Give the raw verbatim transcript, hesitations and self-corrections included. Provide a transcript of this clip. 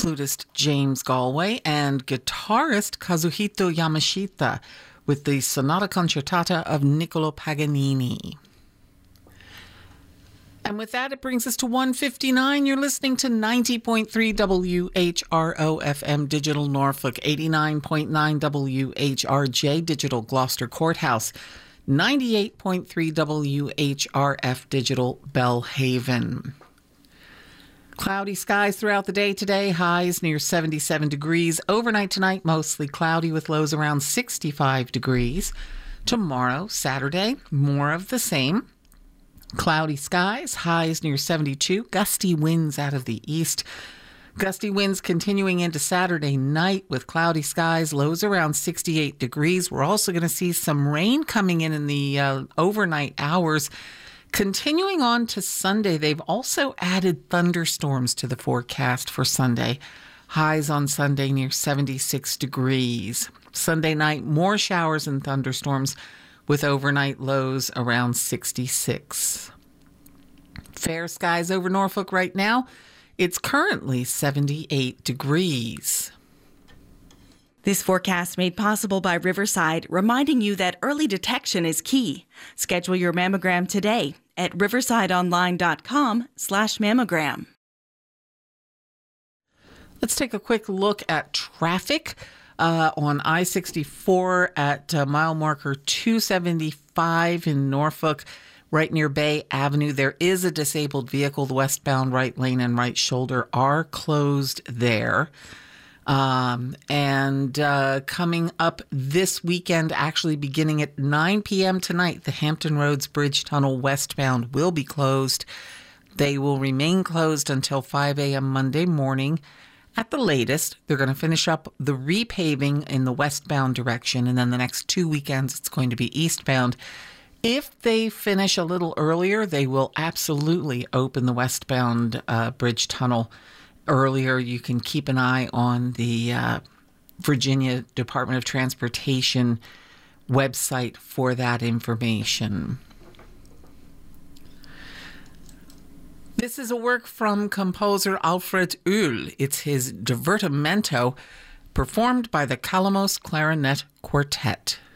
flutist James Galway, and guitarist Kazuhito Yamashita with the Sonata Concertata of Niccolo Paganini. And with that, it brings us to one fifty-nine. You're listening to ninety point three W H R O F M Digital Norfolk, eighty-nine point nine W H R J Digital Gloucester Courthouse, ninety-eight point three W H R F Digital Bellhaven. Cloudy skies throughout the day today, highs near seventy-seven degrees. Overnight tonight, mostly cloudy with lows around sixty-five degrees. Tomorrow, Saturday, more of the same. Cloudy skies, highs near seventy-two, gusty winds out of the east. Gusty winds continuing into Saturday night with cloudy skies, lows around sixty-eight degrees. We're also going to see some rain coming in in the uh, overnight hours. Continuing on to Sunday, they've also added thunderstorms to the forecast for Sunday. Highs on Sunday near seventy-six degrees. Sunday night, more showers and thunderstorms with overnight lows around sixty-six. Fair skies over Norfolk right now. It's currently seventy-eight degrees. This forecast made possible by Riverside, reminding you that early detection is key. Schedule your mammogram today at riversideonline.com slash mammogram. Let's take a quick look at traffic. Uh, on I sixty-four at uh, mile marker two seventy-five in Norfolk, right near Bay Avenue. There is a disabled vehicle. The westbound right lane and right shoulder are closed there. Um, and uh, coming up this weekend, actually beginning at nine p.m. tonight, the Hampton Roads Bridge Tunnel westbound will be closed. They will remain closed until five a.m. Monday morning. At the latest, they're going to finish up the repaving in the westbound direction, and then the next two weekends it's going to be eastbound. If they finish a little earlier, they will absolutely open the westbound uh, bridge tunnel earlier. You can keep an eye on the uh, Virginia Department of Transportation website for that information. This is a work from composer Alfred Uhl. It's his Divertimento, performed by the Calamos Clarinet Quartet.